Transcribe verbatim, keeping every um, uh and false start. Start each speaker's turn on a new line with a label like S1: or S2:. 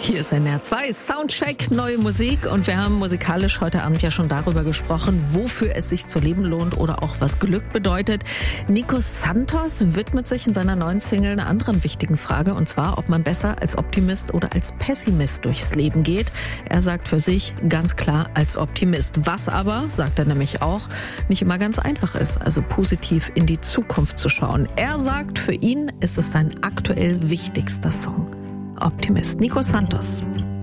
S1: Hier ist N R zwei Soundcheck, neue Musik, und wir haben musikalisch heute Abend ja schon darüber gesprochen, wofür es sich zu leben lohnt oder auch was Glück bedeutet. Nico Santos widmet sich in seiner neuen Single einer anderen wichtigen Frage, und zwar, ob man besser als Optimist oder als Pessimist durchs Leben geht. Er sagt für sich ganz klar als Optimist, was aber, sagt er nämlich auch, nicht immer ganz einfach ist, also positiv in die Zukunft zu schauen. Er sagt, für ihn ist es sein aktuell wichtigster Song. Optimist. Nico Santos.